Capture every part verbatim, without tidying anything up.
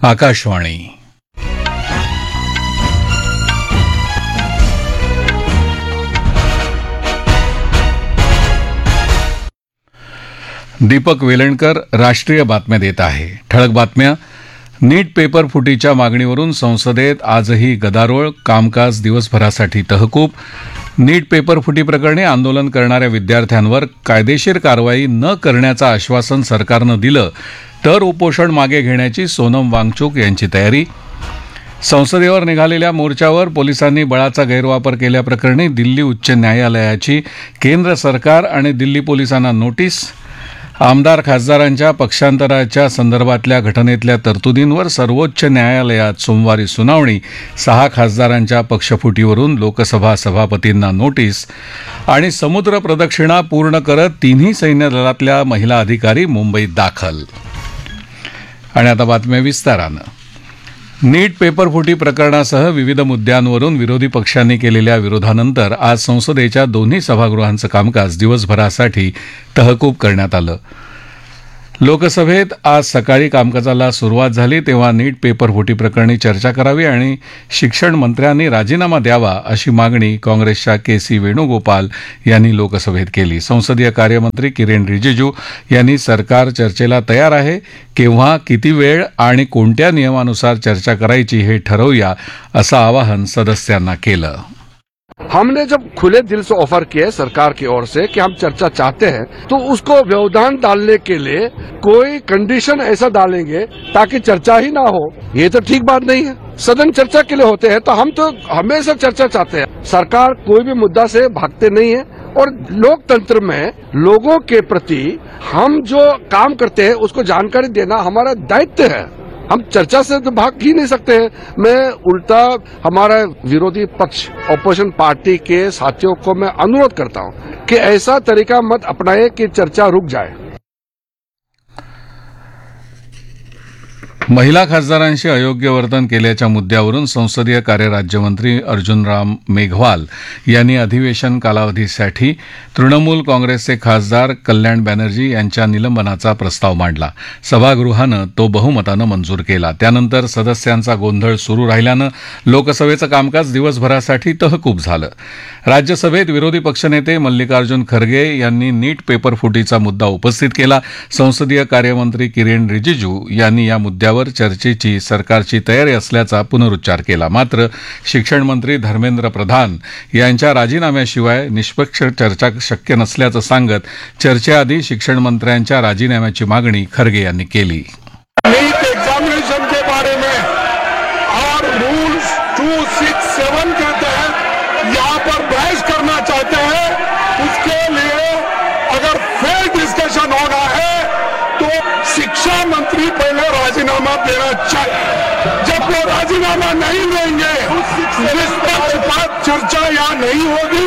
आकाशवाणी. दीपक वेलणकर राष्ट्रीय बातम्या देत आहे. ठळक बातम्या. नीट पेपर फुटीच्या मागणीवरून संसदेत आजही गदारोळ, कामकाज दिवसभरासाठी तहकूब. नीट पेपर फुटी प्रकरणी आंदोलन करणाऱ्या विद्यार्थ्यांवर कायदेशीर कारवाई न करण्याचं आश्वासन सरकारनं दिलं तर उपोषण मागे घेण्याची सोनम वांगचुक यांची तयारी. संसदेवर निघालेल्या मोर्चावर पोलिसांनी बळाचा गैरवापर केल्याप्रकरणी दिल्ली उच्च न्यायालयाची केंद्र सरकार आणि दिल्ली पोलिसांना नोटीस. आमदार खासदारांच्या पक्षांतराच्या संदर्भातल्या घटनेतल्या तरतुदींवर सर्वोच्च न्यायालयात सोमवारी सुनावणी. सहा खासदारांच्या पक्षफुटीवरून लोकसभा सभापतींना नोटीस. आणि समुद्र प्रदक्षिणा पूर्ण करत तिन्ही सैन्य दलातल्या महिला अधिकारी मुंबईत दाखल. आणि आता बातम्या विस्तारानं. नीट पेपरफुटी प्रकरणासह विविध मुद्द्यांवरून विरोधी पक्षांनी केलेल्या विरोधानंतर आज संसदेच्या दोन्ही सभागृहांचं कामकाज दिवसभरासाठी तहकूब करण्यात आलं. लोकसभेत आज सकाळी कामकाजाला सुरुवात झाली तेव्हा नीट पेपरफुटी प्रकरणी चर्चा करावी आणि शिक्षण मंत्र्यांनी राजीनामा द्यावा अशी मागणी काँग्रेसच्या के सी वेणुगोपाल यांनी लोकसभेत केली. संसदीय कार्यमंत्री किरेन रिजिजू यांनी सरकार चर्चेला तयार आहे, केव्हा, किती वेळ आणि कोणत्या नियमानुसार चर्चा करायची हे ठरवूया असं आवाहन सदस्यांना केलं. हमने जब खुले दिल से ऑफर किया है सरकार की ओर से कि हम चर्चा चाहते हैं तो उसको व्यवधान डालने के लिए कोई कंडीशन ऐसा डालेंगे ताकि चर्चा ही ना हो, ये तो ठीक बात नहीं है. सदन चर्चा के लिए होते हैं तो हम तो हमेशा चर्चा चाहते हैं. सरकार कोई भी मुद्दा से भागते नहीं है और लोकतंत्र में लोगों के प्रति हम जो काम करते हैं उसको जानकारी देना हमारा दायित्व है. हम चर्चा से तो भाग ही नहीं सकते हैं. मैं उल्टा हमारा विरोधी पक्ष ऑपोजिशन पार्टी के साथियों को मैं अनुरोध करता हूं कि ऐसा तरीका मत अपनाएं कि चर्चा रुक जाए. महिला खासदारांशी अयोग्य वर्तन केल्याच्या मुद्द्यावरून संसदीय कार्य राज्यमंत्री अर्जुनराम मेघवाल यांनी अधिवेशन कालावधीसाठी तृणमूल काँग्रेसचे खासदार कल्याण बॅनर्जी यांच्या निलंबनाचा प्रस्ताव मांडला. सभागृहानं तो बहुमतानं मंजूर केला. त्यानंतर सदस्यांचा गोंधळ सुरू राहिल्यानं लोकसभेचं कामकाज दिवसभरासाठी तहकूब झालं. राज्यसभेत विरोधी पक्षनेते मल्लिकार्जुन खरगे यांनी नीट पेपरफुटीचा मुद्दा उपस्थित केला. संसदीय कार्यमंत्री किरेन रिजिजू यांनी या मुद्द्यावर चर्चेची सरकारची तयारी असल्याचा पुनरुच्चार केला. मात्र शिक्षण मंत्री धर्मेंद्र प्रधान यांच्या राजीनाम्याशिवाय निष्पक्ष चर्चा शक्य नसल्याचं सांगत चर्चेआधी शिक्षण मंत्र्यांच्या राजीनाम्याची मागणी खरगे यांनी केली. नीट एग्जामिनेशन के बारे में और रूल्स टू सिक्स सेवन के तहत यहाँ पर बहस करना चाहते हैं. उसके लिए अगर फेयर डिस्कशन होना है तो शिक्षा मंत्री पहले राजीनामा देना चाहिए. जब वो राजीनामा नहीं देंगे निष्पक्षपात चर्चा यहाँ नहीं होगी.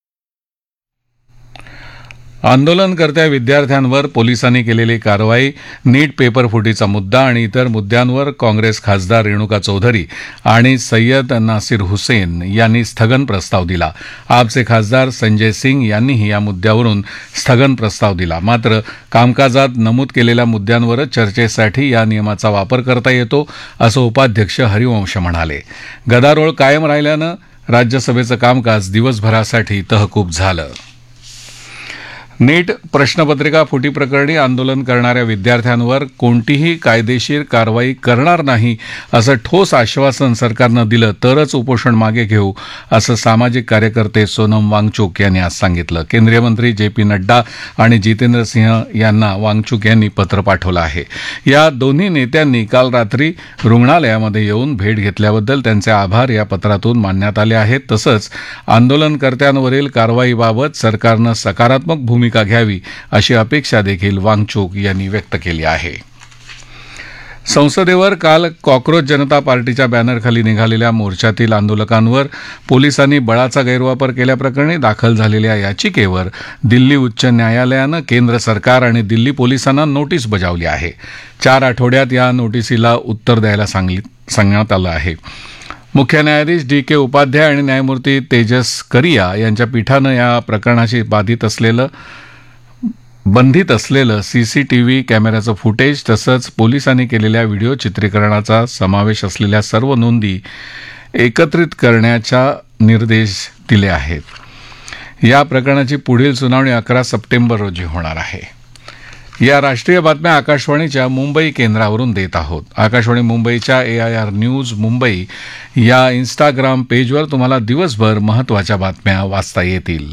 आंदोलनकर्त्या विद्यार्थ्यांवर पोलिसांनी केलेली कारवाई, नीट पेपरफुटीचा मुद्दा आणि इतर मुद्द्यांवर काँग्रेस खासदार रेणुका चौधरी आणि सय्यद नासिर हुसेन यांनी स्थगन प्रस्ताव दिला. आपचे खासदार संजय सिंग यांनीही या मुद्द्यावरून स्थगन प्रस्ताव दिला. मात्र कामकाजात नमूद केलेल्या मुद्द्यांवरच चर्चेसाठी या नियमाचा वापर करता येतो असं उपाध्यक्ष हरिवंश म्हणाले. गदारोळ कायम राहिल्यानं राज्यसभेचं कामकाज दिवसभरासाठी तहकूब झालं. नीट प्रश्नपत्रिका फुटी प्रकरणी आंदोलन करणाऱ्या विद्यार्थ्यांवर कोणतीही कायदेशीर कारवाई करणार नाही असं ठोस आश्वासन सरकारनं दिलं तरच उपोषण मागे घेऊ असं सामाजिक कार्यकर्ते सोनम वांगचुक यांनी आज सांगितलं. केंद्रीय मंत्री जे पी नड्डा आणि जितेंद्र सिंह यांना वांगचुक यांनी पत्र पाठवलं आहे. या दोन्ही नेत्यांनी काल रात्री रुग्णालयामध्ये येऊन भेट घेतल्याबद्दल त्यांचे आभार या पत्रातून मानण्यात आले आहेत. तसंच आंदोलनकर्त्यांवरील कारवाईबाबत सरकारनं सकारात्मक भूमिका भूमिका घ्यावी अशी अपेक्षा देखील वांगचुक यांनी व्यक्त केली आहे. संसदेवर काल कॉक्रोच जनता पार्टीच्या बॅनरखाली निघालेल्या मोर्चातील आंदोलकांवर पोलिसांनी बळाचा गैरवापर केल्याप्रकरणी दाखल झालेल्या याचिकेवर दिल्ली उच्च न्यायालयानं केंद्र सरकार आणि दिल्ली पोलिसांना नोटीस बजावली आहे. चार आठवड्यात या नोटीसीला उत्तर द्यायला सांगण्यात आलं आहे. मुख्य न्यायाधीश डी के उपाध्याय आणि न्यायमूर्ती तेजस करिया यांच्या पीठानं या प्रकरणाशी बाधित असलेलं बंधित असलेलं सीसीटीव्ही कॅमेऱ्याचं फुटेज तसंच पोलिसांनी केलेल्या व्हिडिओ चित्रीकरणाचा समावेश असलेल्या सर्व नोंदी एकत्रित करण्याचा निर्देश दिले आहेत. या प्रकरणाची पुढील सुनावणी अकरा सप्टेंबर रोजी होणार आहे. या राष्ट्रीय बातम्या आकाशवाणीच्या मुंबई केंद्रावरून देत आहोत. आकाशवाणी मुंबईच्या ए आय आर न्यूज मुंबई या इन्स्टाग्राम पेजवर तुम्हाला दिवसभर महत्त्वाच्या बातम्या वाचता येतील.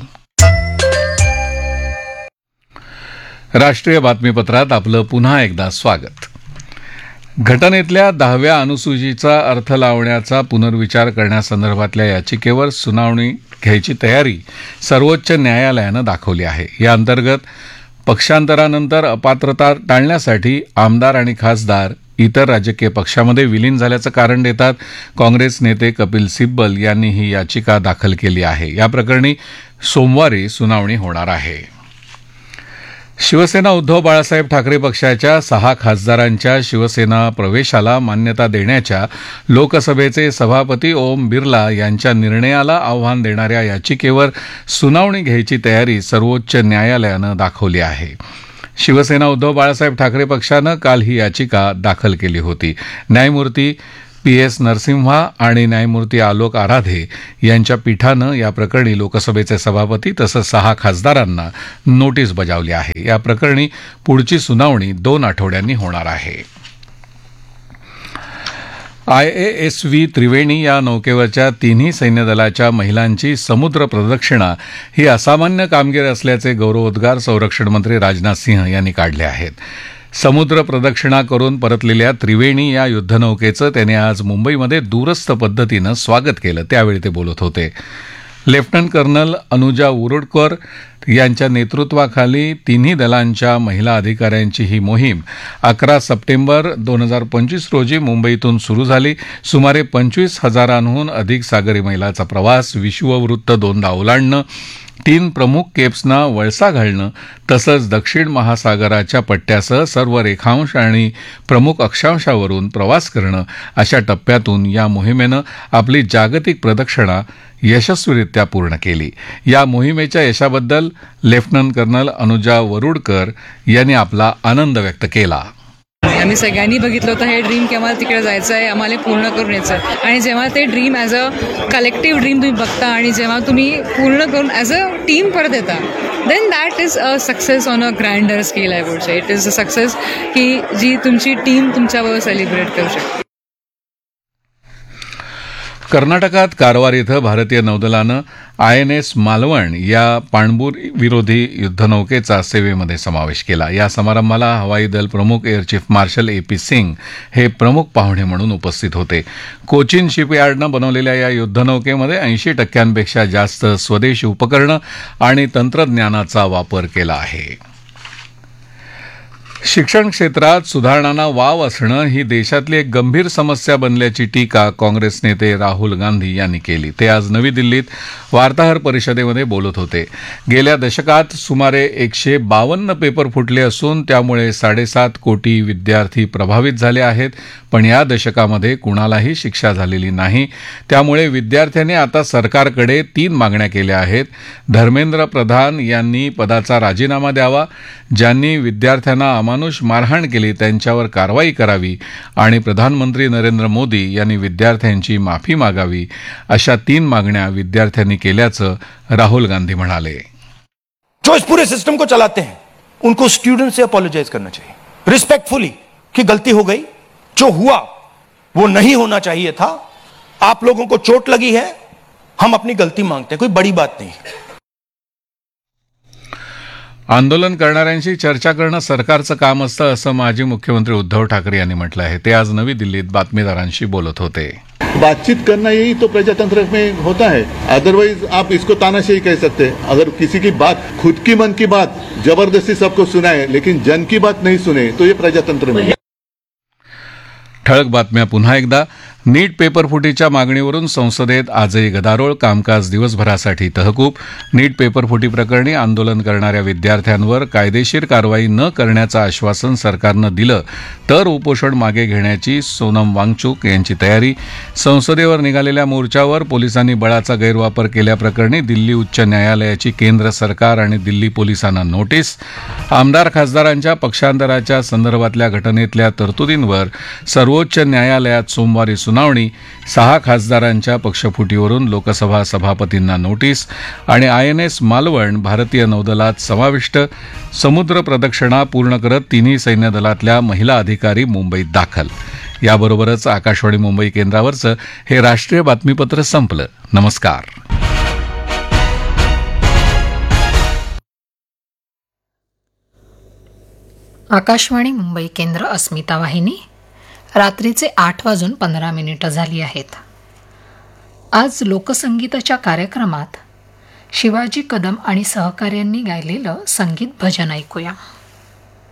राष्ट्रीय बातमीपत्रात आपलं पुन्हा एकदा स्वागत. घटनेतल्या दहाव्या अनुसूचीचा अर्थ लावण्याचा पुनर्विचार करण्यासंदर्भातल्या याचिकेवर सुनावणी घ्यायची तयारी सर्वोच्च न्यायालयानं दाखवली आहे. या अंतर्गत पक्षांतरानंतर अपात्रता टाळण्यासाठी आमदार आणि खासदार इतर राजकीय पक्षामध्ये विलीन झाल्याचं कारण देतात काँग्रेस नेते कपिल सिब्बल यांनी ही याचिका दाखल केली आहे. या प्रकरणी सोमवारी सुनावणी होणार आहे. शिवसेना उद्धव बाळासाहेब ठाकरे पक्षाच्या सहा खासदारांच्या शिवसेना प्रवेशाला मान्यता देण्याच्या लोकसभेचे सभापती ओम बिर्ला यांच्या निर्णयाला आव्हान देणाऱ्या याचिकेवर सुनावणी घ्यायची तयारी सर्वोच्च न्यायालयानं दाखवली आहे. शिवसेना उद्धव बाळासाहेब ठाकरे पक्षानं काल ही याचिका दाखल केली होती. न्यायमूर्ती पी एस नरसिम्हा आणि न्यायमूर्ती आलोक आराधे यांच्या पीठानं या प्रकरणी लोकसभेचे सभापती तसंच सहा खासदारांना नोटीस बजावली आहे. या प्रकरणी पुढची सुनावणी दोन आठवड्यांनी होणार आहे. आय ए एस व्ही त्रिवेणी या नौकेवरच्या तिन्ही सैन्यदलाच्या महिलांची समुद्र प्रदक्षिणा ही असामान्य कामगिरी असल्याचे गौरवोद्गार संरक्षण मंत्री राजनाथ सिंह यांनी काढले आहेत. समुद्र प्रदक्षिणा करून परतलेल्या त्रिवेणी या युद्धनौकेचं त्याने आज मुंबईमध्ये दूरस्थ पद्धतीनं स्वागत केलं. त्यावेळी ते बोलत होते. लेफ्टनंट कर्नल अनुजा उरुडकर यांच्या नेतृत्वाखाली तिन्ही दलांच्या महिला अधिकाऱ्यांची ही मोहीम अकरा सप्टेंबर दोन हजार पंचवीस रोजी मुंबईतून सुरू झाली. सुमारे पंचवीस हजारांहून अधिक सागरी महिलांचा प्रवास, विषुववृत्त दोनदा ओलांडणं, तीन प्रमुख केप्सना वळसा घालणं तसंच दक्षिण महासागराच्या पट्ट्यासह सर्व रेखांश आणि प्रमुख अक्षांशावरून प्रवास करणं अशा टप्प्यातून या मोहिमेनं आपली जागतिक प्रदक्षिणा यशस्वीरित्या पूर्ण केली. या मोहिमेच्या यशाबद्दल लेफ्टनंट कर्नल अनुजा वरुडकर यांनी आपला आनंद व्यक्त केला. आम्ही सगळ्यांनी बघितलं होतं हे ड्रीम की आम्हाला तिकडे जायचं आहे, आम्हाला पूर्ण करून यायचं आहे. आणि जेव्हा ते dream as a collective dream तुम्ही बघता आणि जेव्हा तुम्ही पूर्ण करून ॲज अ टीम परत येता, then that is a success on a grinder scale. I would say it is a success की जी तुमची टीम तुमच्याबरोबर सेलिब्रेट करू शकते. कर्नाटकात कारवार इथं भारतीय नौदलानं आय एन एस मालवण या पाणबुड विरोधी युद्धनौकेचा सेवेमध्ये समावेश केला. या समारंभाला हवाई दल प्रमुख air chief marshal A P Singh हे प्रमुख पाहुणे म्हणून उपस्थित होते. कोचीन शिपयार्डनं बनवलेल्या या युद्धनौकेमध्ये ऐंशी टक्क्यांपेक्षा जास्त स्वदेशी उपकरणं आणि तंत्रज्ञानाचा वापर केला आहे. शिक्षण क्षेत्रात सुधारणांना वाव असणं ही देशातली एक गंभीर समस्या बनल्याची टीका काँग्रेस नेते राहुल गांधी यांनी केली. ते आज नवी दिल्लीत वार्ताहर परिषदेमध्ये बोलत होते. गेल्या दशकात सुमारे एकशे बावन्न पेपर फुटले असून त्यामुळे साडेसात कोटी विद्यार्थी प्रभावित झाले आहेत. पण या दशकामध्ये कुणालाही शिक्षा झालेली नाही. त्यामुळे विद्यार्थ्यांनी आता सरकारकडे तीन मागण्या केल्या आहेत. धर्मेंद्र प्रधान यांनी पदाचा राजीनामा द्यावा, ज्यांनी विद्यार्थ्यांना अमानुष मारहाण केली त्यांच्यावर कारवाई करावी आणि प्रधानमंत्री नरेंद्र मोदी यांनी विद्यार्थ्यांची माफी मागावी, अशा तीन मागण्या विद्यार्थ्यांनी केल्याचं राहुल गांधी म्हणाले. जो इस पूरे सिस्टम को चलाते हैं उनको स्टूडेंट से अपॉलोजाइज करना चाहिए रिस्पेक्टफुली कि गलती हो गई, जो हुआ वो नहीं होना चाहिए था, आप लोगों को चोट लगी है, हम अपनी गलती मांगते हैं, कोई बड़ी बात नहीं. आंदोलन करणाऱ्यांशी चर्चा करणं सरकारचं काम असतं असं माजी मुख्यमंत्री उद्धव ठाकरे यांनी म्हटलं आहे. ते आज नवी दिल्लीत बातमीदारांशी बोलत होते. बातचीत करना यही तो प्रजातंत्र में होता है. अदरवाइज आप इसको तानाशाही कह सकते हैं. अगर किसी की बात, खुद की मन की बात जबरदस्ती सबको सुनाए लेकिन जन की बात नहीं सुने तो ये प्रजातंत्र में. ठळक बातम्या पुन्हा एकदा. नीट पेपर फुटीच्या मागणीवरून संसदेत आजही गदारोळ, कामकाज दिवसभरासाठी तहकूब. नीट पेपर फुटी प्रकरणी आंदोलन करणाऱ्या विद्यार्थ्यांवर कायदेशीर कारवाई न करण्याचं आश्वासन सरकारनं दिलं तर उपोषण मागे घेण्याची सोनम वांगचुक यांची तयारी. संसदेवर निघालेल्या मोर्चावर पोलिसांनी बळाचा गैरवापर केल्याप्रकरणी दिल्ली उच्च न्यायालयाची केंद्र सरकार आणि दिल्ली पोलिसांना नोटीस. आमदार खासदारांच्या पक्षांतराच्या संदर्भातल्या घटनेतल्या तरतुदींवर सर्वोच्च न्यायालयात सोमवारी सुनावणी. सहा खासदारांच्या पक्षफुटीवरून लोकसभा सभापतींना नोटीस. आणि आय एन एस मालवण भारतीय नौदलात समाविष्ट. समुद्र प्रदक्षिणा पूर्ण करत तिन्ही सैन्य दलातल्या महिला अधिकारी मुंबईत दाखल. याबरोबरच आकाशवाणी मुंबई केंद्रावरचं हे राष्ट्रीय बातमीपत्र संपलं. नमस्कार. आकाशवाणी मुंबई केंद्र, अस्मिता वाहिनी. रात्रीचे आठ वाजून पंधरा मिनिटं झाली आहेत. आज लोकसंगीताच्या कार्यक्रमात शिवाजी कदम आणि सहकाऱ्यांनी गायलेलं संगीत भजन ऐकूया.